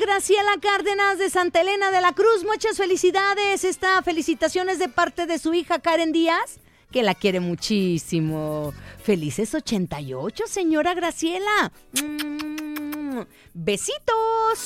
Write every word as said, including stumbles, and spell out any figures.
Graciela Cárdenas de Santa Elena de la Cruz. Muchas felicidades. Esta felicitación es de parte de su hija Karen Díaz, que la quiere muchísimo. Felices ochenta y ocho, señora Graciela. Mm, besitos.